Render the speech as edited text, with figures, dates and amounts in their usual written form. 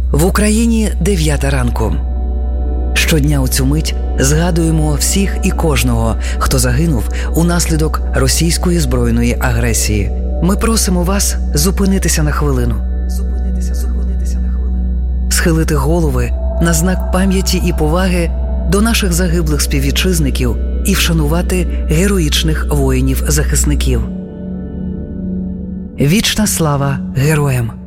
В Україні 9 ранку. Щодня у цю мить згадуємо всіх і кожного, хто загинув унаслідок російської збройної агресії. Ми просимо вас зупинитися на хвилину. Схилити голови на знак пам'яті і поваги до наших загиблих співвітчизників і вшанувати героїчних воїнів-захисників. Вічна слава героям!